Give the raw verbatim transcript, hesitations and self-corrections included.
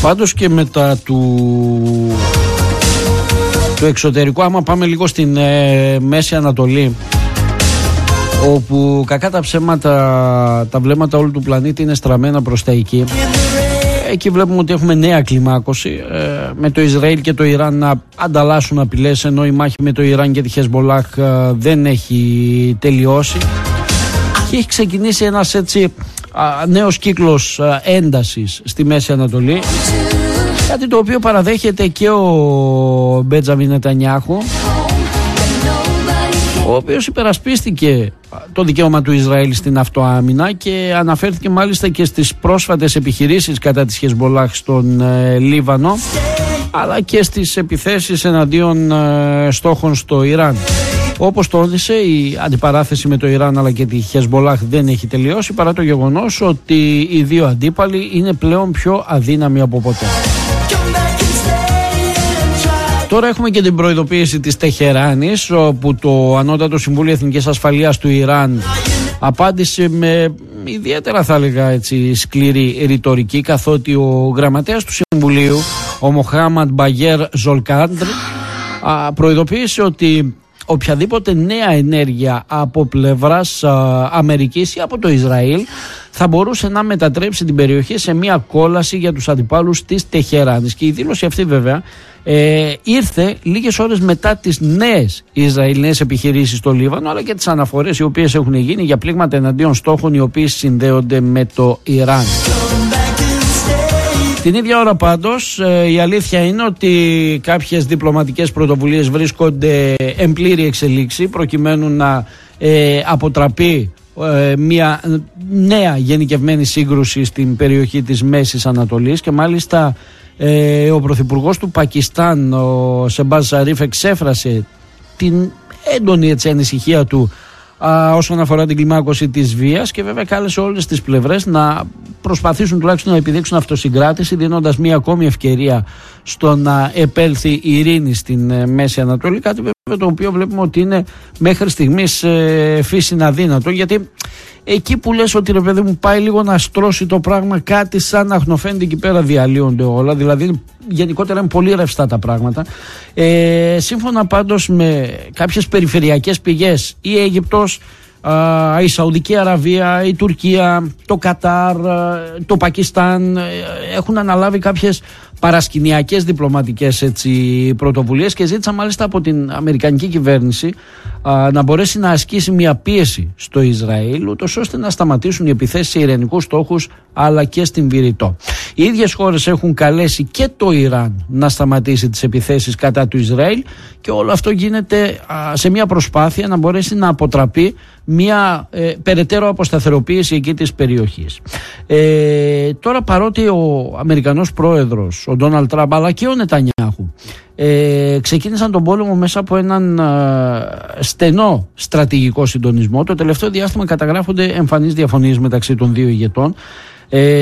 Πάντως και μετά του, του εξωτερικού, άμα πάμε λίγο στην ε, Μέση Ανατολή, όπου κακά τα ψέματα, τα βλέμματα όλου του πλανήτη είναι στραμμένα προς τα εκεί. Εκεί βλέπουμε ότι έχουμε νέα κλιμάκωση, ε, με το Ισραήλ και το Ιράν να ανταλλάσσουν απειλές, ενώ η μάχη με το Ιράν και τη Χεσμολάχ ε, δεν έχει τελειώσει. Και έχει ξεκινήσει ένας έτσι α, νέος κύκλος α, έντασης στη Μέση Ανατολή, κάτι το οποίο παραδέχεται και ο Μπέντζαμιν Νετανιάχου, ο οποίος υπερασπίστηκε το δικαίωμα του Ισραήλ στην αυτοάμυνα και αναφέρθηκε μάλιστα και στις πρόσφατες επιχειρήσεις κατά της Χεσμολάχ στον ε, Λίβανο, αλλά και στις επιθέσεις εναντίον ε, στόχων στο Ιράν. Όπως τόνισε, η αντιπαράθεση με το Ιράν αλλά και τη Χεσμολάχ δεν έχει τελειώσει, παρά το γεγονός ότι οι δύο αντίπαλοι είναι πλέον πιο αδύναμοι από ποτέ. Τώρα έχουμε και την προειδοποίηση της Τεχεράνης, όπου το Ανώτατο Συμβούλιο Εθνικής Ασφαλείας του Ιράν απάντησε με ιδιαίτερα, θα έλεγα έτσι, σκληρή ρητορική, καθότι ο γραμματέας του Συμβουλίου, ο Μοχάμαντ Μπαγέρ Ζολκάντρ, προειδοποίησε ότι οποιαδήποτε νέα ενέργεια από πλευράς α, Αμερικής ή από το Ισραήλ θα μπορούσε να μετατρέψει την περιοχή σε μια κόλαση για τους αντιπάλους της Τεχεράνης. Και η δήλωση αυτή βέβαια ε, ήρθε λίγες ώρες μετά τις νέες Ισραηλινές επιχειρήσεις στο Λίβανο, αλλά και τις αναφορές οι οποίες έχουν γίνει για πλήγματα εναντίον στόχων οι οποίοι συνδέονται με το Ιράν. Την ίδια ώρα πάντως η αλήθεια είναι ότι κάποιες διπλωματικές πρωτοβουλίες βρίσκονται εν πλήρη εξελίξη προκειμένου να ε, αποτραπεί ε, μια νέα γενικευμένη σύγκρουση στην περιοχή της Μέσης Ανατολής, και μάλιστα ε, ο Πρωθυπουργός του Πακιστάν, ο Σεμπάζ Σαρίφ, εξέφρασε την έντονη έτσι, ανησυχία του α, όσον αφορά την κλιμάκωση της βίας, και βέβαια κάλεσε όλες τις πλευρές να προσπαθήσουν τουλάχιστον να επιδείξουν αυτοσυγκράτηση, δίνοντας μία ακόμη ευκαιρία στο να επέλθει η ειρήνη στην Μέση Ανατολή, κάτι βέβαια το οποίο βλέπουμε ότι είναι μέχρι στιγμής ε, φύσιν αδύνατο, γιατί εκεί που λες ότι ρε παιδί μου πάει λίγο να στρώσει το πράγμα, κάτι σαν αχνοφαίνεται εκεί πέρα διαλύονται όλα, δηλαδή γενικότερα είναι πολύ ρευστά τα πράγματα. Ε, σύμφωνα πάντως με κάποιες περιφερειακές πηγές, η Αίγυπτος, η Σαουδική Αραβία, η Τουρκία, το Κατάρ, το Πακιστάν έχουν αναλάβει κάποιες παρασκηνιακές διπλωματικές έτσι, πρωτοβουλίες, και ζήτησαν μάλιστα από την Αμερικανική κυβέρνηση α, να μπορέσει να ασκήσει μια πίεση στο Ισραήλ, ούτως ώστε να σταματήσουν οι επιθέσεις σε ειρηνικούς στόχους αλλά και στην Βηρητό. Οι ίδιες χώρες έχουν καλέσει και το Ιράν να σταματήσει τις επιθέσεις κατά του Ισραήλ, και όλο αυτό γίνεται α, σε μια προσπάθεια να μπορέσει να αποτραπεί μια ε, περαιτέρω αποσταθεροποίηση εκεί της περιοχής. Ε, τώρα, παρότι ο Αμερικανός πρόεδρος, ο Ντόναλντ Τραμπ, αλλά και ο Νετανιάχου ε, ξεκίνησαν τον πόλεμο μέσα από έναν ε, στενό στρατηγικό συντονισμό, το τελευταίο διάστημα καταγράφονται εμφανείς διαφωνίες μεταξύ των δύο ηγετών. Ε,